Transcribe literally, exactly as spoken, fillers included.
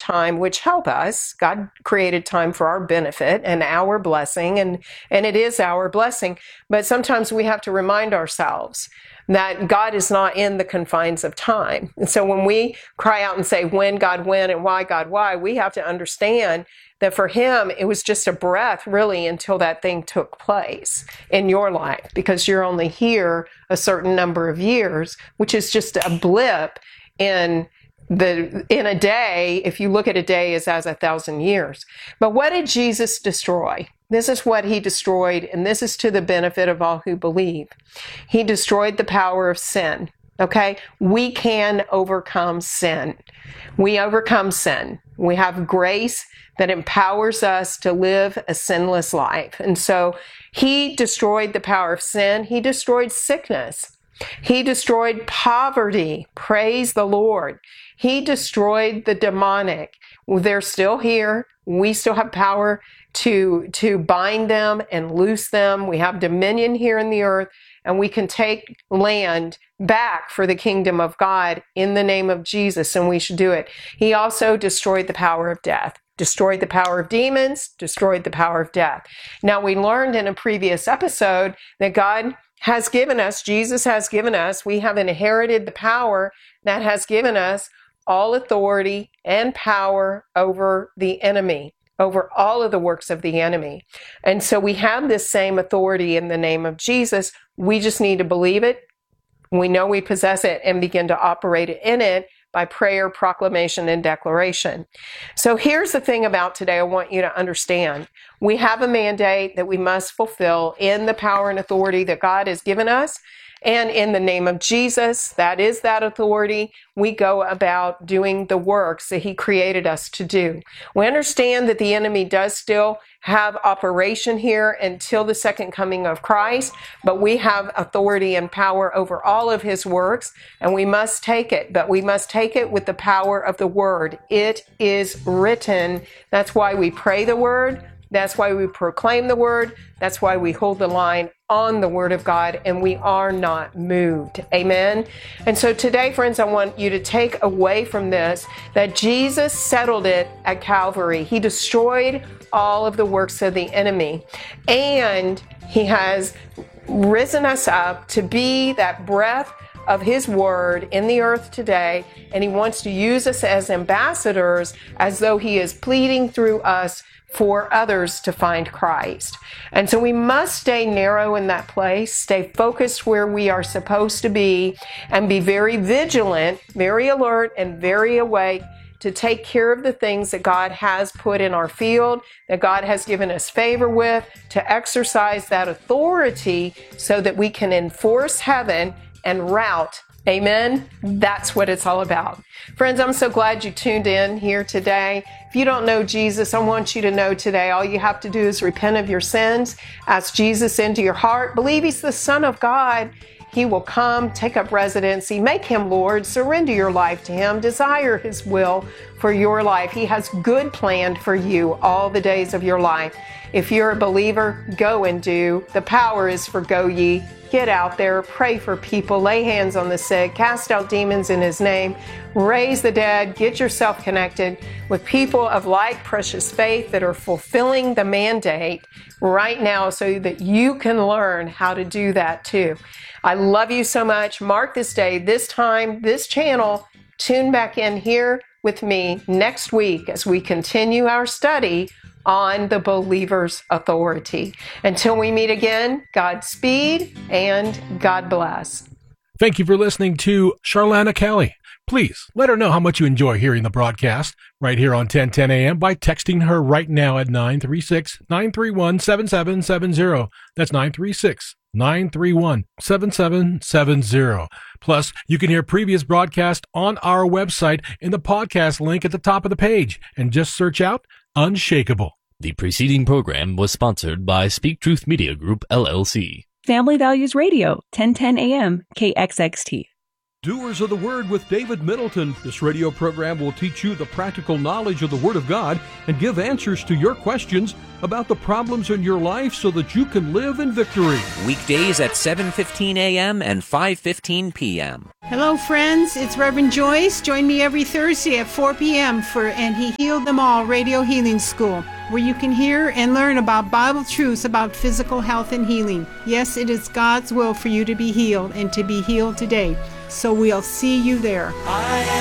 time, which help us. God created time for our benefit and our blessing, and, and it is our blessing. But sometimes we have to remind ourselves that God is not in the confines of time. And so when we cry out and say, when, God, when, and why, God, why, we have to understand that for him, it was just a breath, really, until that thing took place in your life, because you're only here a certain number of years, which is just a blip in the in a day. If you look at a day as as a thousand years. But what did Jesus destroy? This is what he destroyed, and this is to the benefit of all who believe. He destroyed the power of sin. Okay? We can overcome sin. We overcome sin. We have grace that empowers us to live a sinless life. And so he destroyed the power of sin. He destroyed sickness. He destroyed poverty. Praise the Lord. He destroyed the demonic. They're still here. We still have power to, to bind them and loose them. We have dominion here in the earth, and we can take land back for the kingdom of God in the name of Jesus, and we should do it. He also destroyed the power of death. Destroyed the power of demons, destroyed the power of death. Now, we learned in a previous episode that God has given us, Jesus has given us, we have inherited the power that has given us all authority and power over the enemy, over all of the works of the enemy. And so we have this same authority in the name of Jesus. We just need to believe it. We know we possess it and begin to operate in it by prayer, proclamation, and declaration. So here's the thing about today I want you to understand. We have a mandate that we must fulfill in the power and authority that God has given us. And in the name of Jesus, that is that authority, we go about doing the works that he created us to do. We understand that the enemy does still have operation here until the second coming of Christ, but we have authority and power over all of his works, and we must take it, but we must take it with the power of the word. It is written. That's why we pray the word. That's why we proclaim the word. That's why we hold the line on the word of God, and we are not moved. Amen. And so today, friends, I want you to take away from this that Jesus settled it at Calvary. He destroyed all of the works of the enemy, and he has risen us up to be that breath of his word in the earth today, and he wants to use us as ambassadors as though he is pleading through us for others to find Christ. And so we must stay narrow in that place, stay focused where we are supposed to be, and be very vigilant, very alert, and very awake to take care of the things that God has put in our field, that God has given us favor with, to exercise that authority so that we can enforce heaven and rout. Amen. That's what it's all about. Friends, I'm so glad you tuned in here today. If you don't know Jesus, I want you to know today, all you have to do is repent of your sins, ask Jesus into your heart, believe he's the Son of God. He will come, take up residency, make him Lord, surrender your life to him, desire his will for your life. He has good planned for you all the days of your life. If you're a believer, go and do. The power is for go ye. Get out there, pray for people, lay hands on the sick, cast out demons in his name, raise the dead, get yourself connected with people of like precious faith that are fulfilling the mandate right now so that you can learn how to do that too. I love you so much. Mark this day, this time, this channel. Tune back in here with me next week as we continue our study on the believer's authority. Until we meet again, Godspeed and God bless. Thank you for listening to Charlana Kelly. Please let her know how much you enjoy hearing the broadcast right here on ten ten a.m. by texting her right now at nine three six, nine three one, seven seven seven zero. That's nine three six, nine three one, seven seven seven zero. Plus, you can hear previous broadcasts on our website in the podcast link at the top of the page, and just search out Unshakable. The preceding program was sponsored by Speak Truth Media Group, L L C. Family Values Radio, ten ten a.m. K X X T. Doers of the Word with David Middleton. This radio program will teach you the practical knowledge of the Word of God and give answers to your questions about the problems in your life so that you can live in victory. Weekdays at seven fifteen a.m. and five fifteen p.m. Hello, friends. It's Reverend Joyce. Join me every Thursday at four p.m. for And He Healed Them All Radio Healing School, where you can hear and learn about Bible truths about physical health and healing. Yes, it is God's will for you to be healed and to be healed today. So we'll see you there.